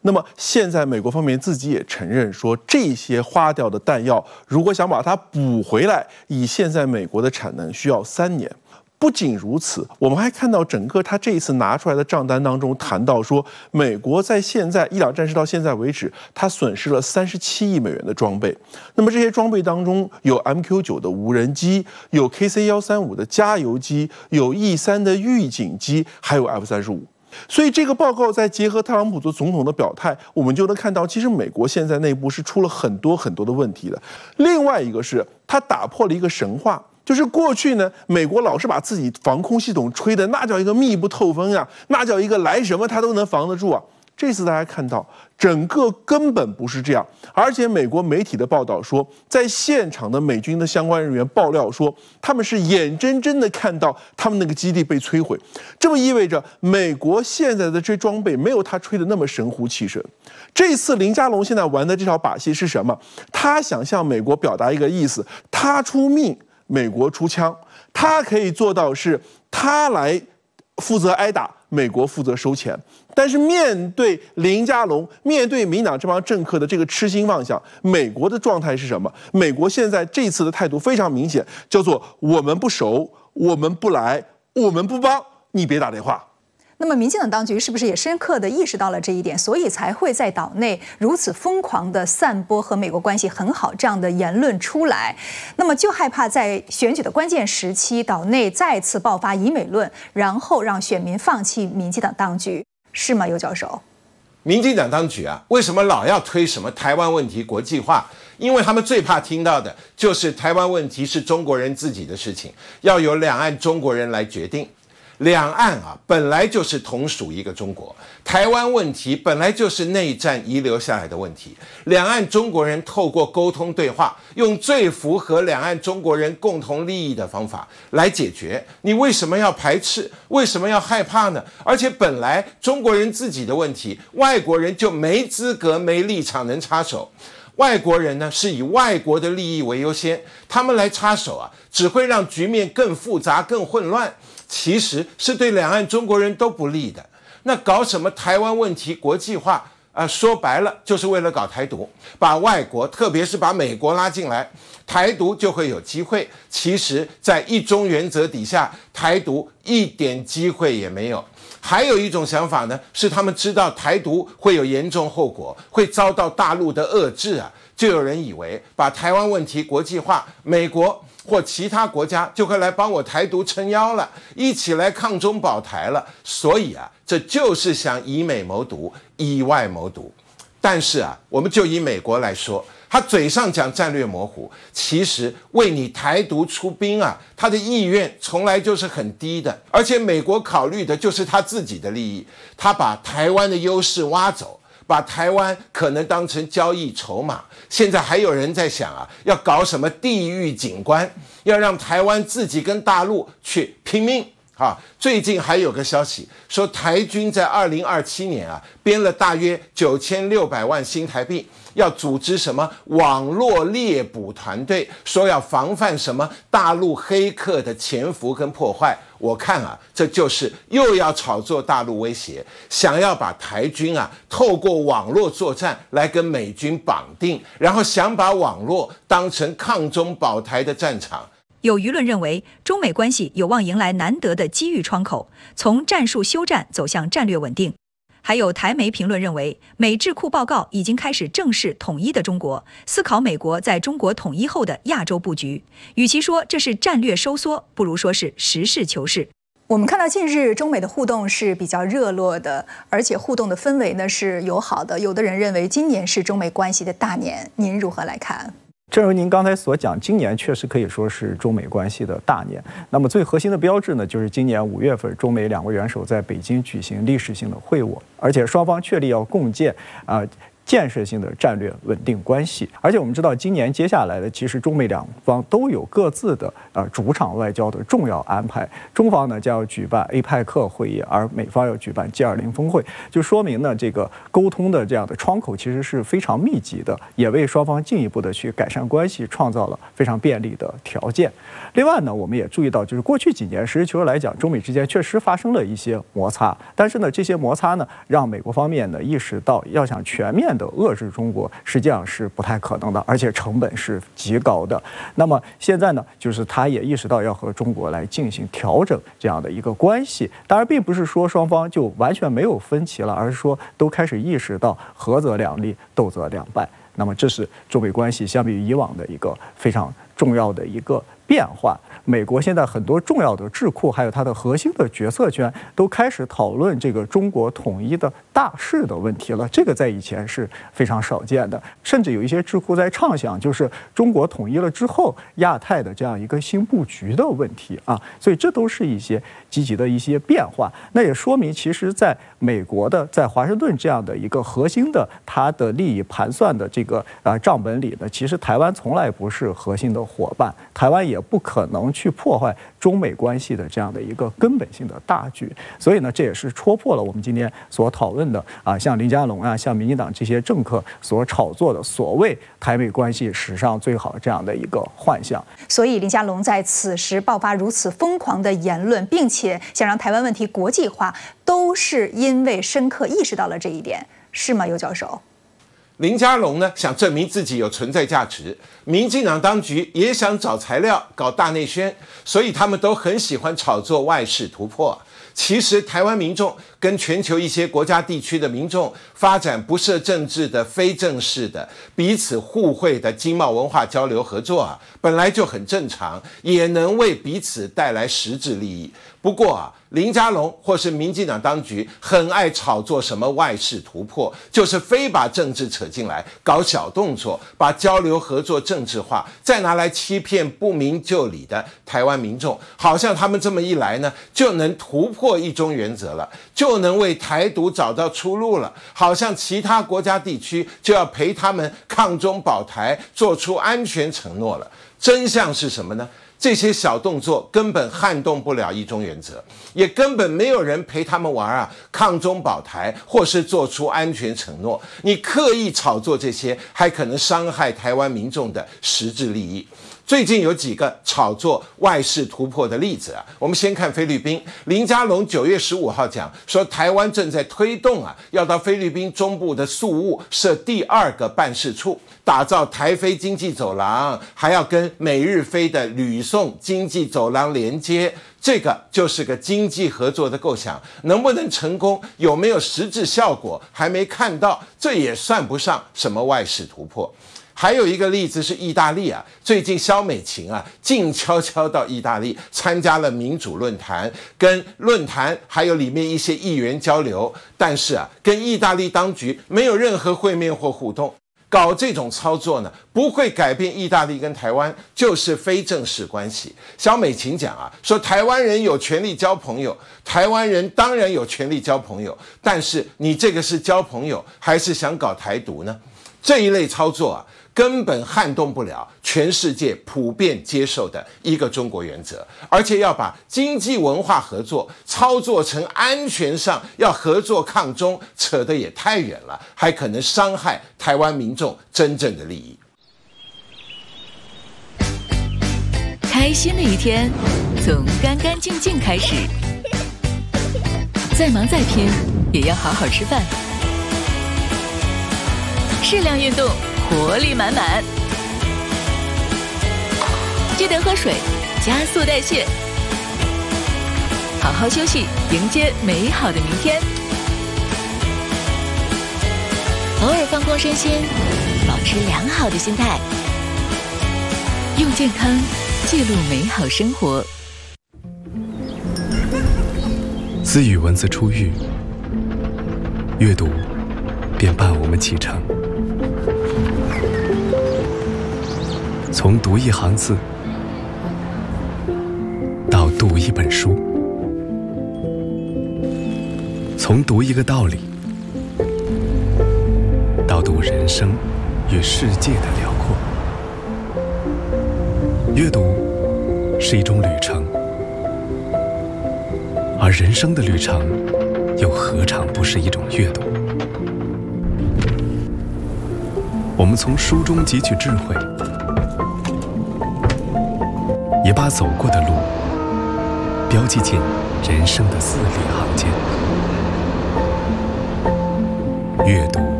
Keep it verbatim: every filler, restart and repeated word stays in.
那么现在美国方面自己也承认说，这些花掉的弹药，如果想把它补回来，以现在美国的产能需要三年。不仅如此，我们还看到整个他这一次拿出来的账单当中谈到说，美国在现在伊朗战事到现在为止，它损失了三十七亿美元的装备。那么这些装备当中有 M Q 九 的无人机，有 K C 一三五 的加油机，有 E 三 的预警机，还有 F 三十五。所以这个报告再结合特朗普做总统的表态，我们就能看到，其实美国现在内部是出了很多很多的问题的。另外一个是，他打破了一个神话。就是过去呢，美国老是把自己防空系统吹的那叫一个密不透风啊，那叫一个来什么它都能防得住啊。这次大家看到，整个根本不是这样，而且美国媒体的报道说，在现场的美军的相关人员爆料说，他们是眼睁睁的看到他们那个基地被摧毁，这么意味着美国现在的这装备没有他吹的那么神乎其神。这次林佳龙现在玩的这条把戏是什么？他想向美国表达一个意思，他出命，美国出枪，他可以做到是他来负责挨打，美国负责收钱。但是面对林佳龙，面对民党这帮政客的这个痴心妄想，美国的状态是什么？美国现在这次的态度非常明显，叫做我们不熟，我们不来，我们不帮，你别打电话。 那么，民进党当局是不是也深刻地意识到了这一点，所以才会在岛内如此疯狂地散播和美国关系很好这样的言论出来？那么，就害怕在选举的关键时期，岛内再次爆发以美论，然后让选民放弃民进党当局，是吗，尤教授？ 民进党当局啊，为什么老要推什么台湾问题国际化？因为他们最怕听到的就是台湾问题是中国人自己的事情，要由两岸中国人来决定。两岸啊，本来就是同属一个中国，台湾问题本来就是内战遗留下来的问题。两岸中国人透过沟通对话，用最符合两岸中国人共同利益的方法来解决。你为什么要排斥？为什么要害怕呢？而且本来中国人自己的问题，外国人就没资格、没立场能插手。外国人呢是以外国的利益为优先，他们来插手啊，只会让局面更复杂、更混乱。其实是对两岸中国人都不利的。那搞什么台湾问题国际化啊、呃？说白了就是为了搞台独，把外国，特别是把美国拉进来，台独就会有机会。其实，在一中原则底下，台独一点机会也没有。还有一种想法呢，是他们知道台独会有严重后果，会遭到大陆的遏制啊，就有人以为把台湾问题国际化，美国或其他国家就会来帮我台独撑腰了，一起来抗中保台了。所以啊，这就是想以美谋独，以外谋独。但是啊，我们就以美国来说，他嘴上讲战略模糊，其实为你台独出兵啊，他的意愿从来就是很低的。而且美国考虑的就是他自己的利益，他把台湾的优势挖走，把台湾可能当成交易筹码。现在还有人在想啊，要搞什么地域景观，要让台湾自己跟大陆去拼命啊。最近还有个消息说，台军在二零二七年啊，编了大约九千六百万新台币，要组织什么网络猎捕团队，说要防范什么大陆黑客的潜伏跟破坏。我看啊，这就是又要炒作大陆威胁，想要把台军啊透过网络作战来跟美军绑定，然后想把网络当成抗中保台的战场。 有舆论认为，中美关系有望迎来难得的机遇窗口，从战术休战走向战略稳定。还有台媒评论认为，美智库报告已经开始正视统一的中国，思考美国在中国统一后的亚洲布局。与其说这是战略收缩，不如说是实事求是。 我们看到近日中美的互动是比较热络的，而且互动的氛围呢是友好的。有的人认为今年是中美关系的大年，您如何来看？ 正如您刚才所讲，今年确实可以说是中美关系的大年。那么最核心的标志呢，就是今年五月份，中美两国元首在北京举行历史性的会晤，而且双方确立要共建啊、呃、 建设性的战略稳定关系。而且我们知道，今年接下来的其实中美两方都有各自的呃主场外交的重要安排。中方呢将要举办 A P E C 会议，而美方要举办 G 二十 峰会，就说明呢这个沟通的这样的窗口其实是非常密集的，也为双方进一步的去改善关系创造了非常便利的条件。另外呢，我们也注意到，就是过去几年实事求是来讲，中美之间确实发生了一些摩擦，但是呢，这些摩擦呢，让美国方面呢意识到，要想全面的遏制中国，实际上是不太可能的，而且成本是极高的。那么现在呢，就是他也意识到要和中国来进行调整这样的一个关系。当然，并不是说双方就完全没有分歧了，而是说都开始意识到合则两利，斗则两败。那么这是中美关系相比于以往的一个非常重要的一个变化。美国现在很多重要的智库，还有它的核心的决策圈，都开始讨论这个中国统一的大势的问题了。这个在以前是非常少见的，甚至有一些智库在畅想，就是中国统一了之后，亚太的这样一个新布局的问题啊。所以这都是一些积极的一些变化。那也说明，其实在美国的在华盛顿这样的一个核心的它的利益盘算的这个啊账本里呢，其实台湾从来不是核心的伙伴，台湾也不可能去破坏中美关系的这样的一个根本性的大局。所以呢，这也是戳破了我们今天所讨论的啊，像林佳龙啊，像民进党这些政客所炒作的所谓台美关系史上最好这样的一个幻象。 所以林佳龙在此时爆发如此疯狂的言论，并且想让台湾问题国际化，都是因为深刻意识到了这一点，是吗，尤教授？ 林佳龙呢想证明自己有存在价值，民进党当局也想找材料搞大内宣，所以他们都很喜欢炒作外事突破。其实台湾民众跟全球一些国家地区的民众发展不涉政治的非正式的彼此互惠的经贸文化交流合作啊，本来就很正常，也能为彼此带来实质利益。不过啊，林佳龙或是民进党当局很爱炒作什么外事突破，就是非把政治扯进来，搞小动作，把交流合作政治化，再拿来欺骗不明就里的台湾民众，好像他们这么一来呢，就能突破一中原则了，就能为台独找到出路了，好像其他国家地区就要陪他们抗中保台，做出安全承诺了。真相是什么呢？这些小动作根本撼动不了一中原则，也根本没有人陪他们玩啊，抗中保台或是做出安全承诺。你刻意炒作这些，还可能伤害台湾民众的实质利益。最近有几个炒作外事突破的例子啊，我们先看菲律宾。林佳龙九月十五号讲说，台湾正在推动啊，要到菲律宾中部的宿务设第二个办事处，打造台菲经济走廊，还要跟美日菲的吕宋经济走廊连接。这个就是个经济合作的构想，能不能成功，有没有实质效果，还没看到，这也算不上什么外事突破。还有一个例子是意大利啊，最近萧美琴啊静悄悄到意大利参加了民主论坛，跟论坛还有里面一些议员交流，但是啊跟意大利当局没有任何会面或互动。搞这种操作呢，不会改变意大利跟台湾就是非正式关系。萧美琴讲啊，说台湾人有权利交朋友，台湾人当然有权利交朋友，但是你这个是交朋友还是想搞台独呢？这一类操作啊，根本撼动不了全世界普遍接受的一个中国原则，而且要把经济文化合作操作成安全上要合作抗中，扯得也太远了，还可能伤害台湾民众真正的利益。 开心的一天从干干净净开始，再忙再拼也要好好吃饭，适量运动，活力满满，记得喝水，加速代谢，好好休息，迎接美好的明天。偶尔放空身心，保持良好的心态，用健康记录美好生活。 自与文字初遇，阅读便伴我们启程。从读一行字到读一本书，从读一个道理到读读人生与世界的辽阔。阅读是一种旅程，而人生的旅程又何尝不是一种阅读？我们从书中汲取智慧，也把走过的路标记进人生的字里行间。阅读